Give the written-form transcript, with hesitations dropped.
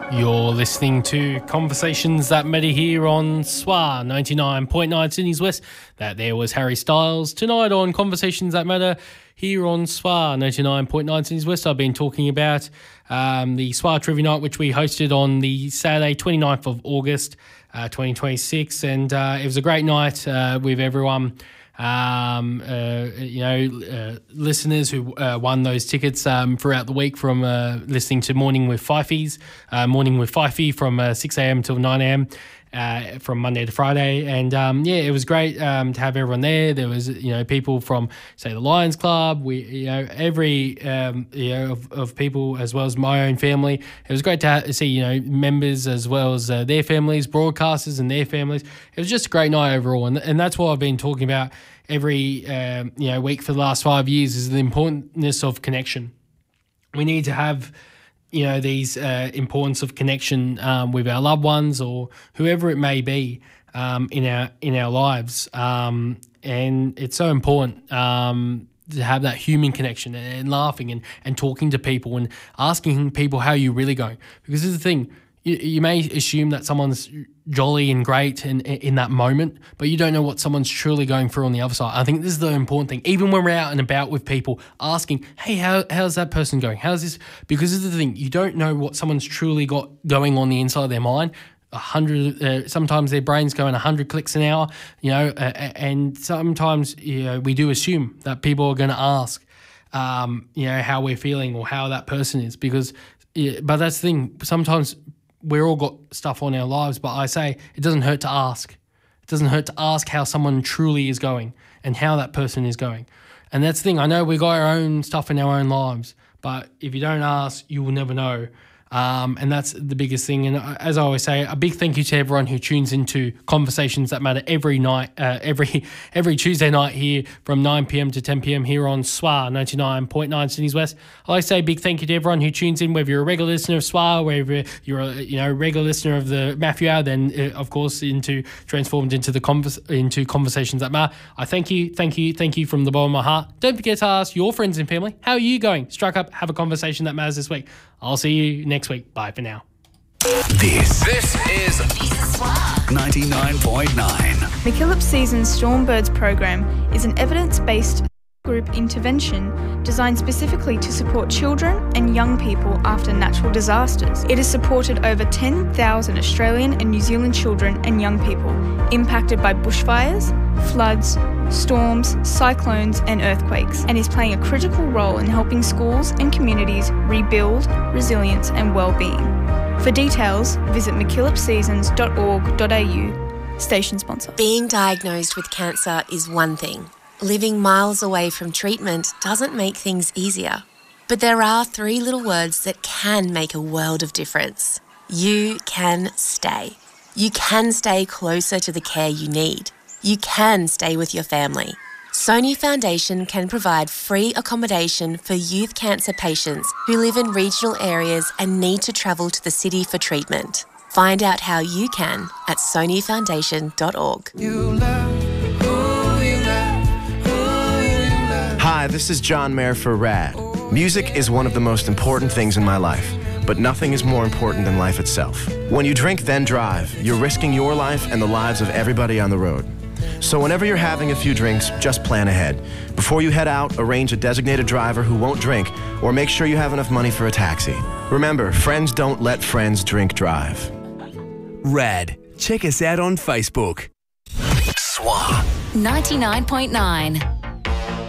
You're listening to Conversations That Matter here on SWA 99.9 Sydney's West. That there was Harry Styles. Tonight on Conversations That Matter here on SWA 99.9 Sydney's West, I've been talking about the SWA Trivia Night, which we hosted on the Saturday 29th of August 2026. And it was a great night with everyone. Listeners who won those tickets throughout the week from listening to Morning with Fifey from 6 a.m. till 9 a.m. From Monday to Friday. And it was great to have everyone there. There was, people from, say, the Lions Club, of people as well as my own family. It was great to see, members as well as their families, broadcasters and their families. It was just a great night overall. And that's what I've been talking about every week for the last 5 years, is the importance of connection. We need to have these importance of connection with our loved ones or whoever it may be in our lives, and it's so important to have that human connection and laughing and talking to people and asking people how you're really going. Because this is the thing. You may assume that someone's jolly and great in that moment, but you don't know what someone's truly going through on the other side. I think this is the important thing. Even when we're out and about with people, asking, hey, how's that person going? How's this? Because this is the thing. You don't know what someone's truly got going on the inside of their mind. Sometimes their brain's going 100 clicks an hour, and sometimes we do assume that people are going to ask, how we're feeling or how that person is. But that's the thing. Sometimes we've all got stuff on our lives, but I say it doesn't hurt to ask. It doesn't hurt to ask how someone truly is going and how that person is going. And that's the thing. I know we got our own stuff in our own lives, but if you don't ask, you will never know. And that's the biggest thing. And as I always say, a big thank you to everyone who tunes into Conversations That Matter every night, every Tuesday night here from 9 p.m. to 10 p.m. here on SWA 99.9 Sydney's West. I like to say a big thank you to everyone who tunes in, whether you're a regular listener of SWA, whether you're a regular listener of the Matthew Hour, then of course transformed into Conversations That Matter. I thank you from the bottom of my heart. Don't forget to ask your friends and family, how are you going? Strike up, have a conversation that matters this week. I'll see you next week. Bye for now. This is 99.9. MacKillop Season's Stormbirds program is an evidence-based group intervention designed specifically to support children and young people after natural disasters. It has supported over 10,000 Australian and New Zealand children and young people impacted by bushfires, floods, storms, cyclones and earthquakes, and is playing a critical role in helping schools and communities rebuild resilience and well-being. For details, visit mackillopseasons.org.au. Station sponsor. Being diagnosed with cancer is one thing. Living miles away from treatment doesn't make things easier. But there are 3 little words that can make a world of difference. You can stay. You can stay closer to the care you need. You can stay with your family. Sony Foundation can provide free accommodation for youth cancer patients who live in regional areas and need to travel to the city for treatment. Find out how you can at sonyfoundation.org. Hi, this is John Mayer for RAD. Music is one of the most important things in my life, but nothing is more important than life itself. When you drink, then drive, you're risking your life and the lives of everybody on the road. So whenever you're having a few drinks, just plan ahead. Before you head out, arrange a designated driver who won't drink, or make sure you have enough money for a taxi. Remember, friends don't let friends drink drive. RAD. Check us out on Facebook. SWA 99.9.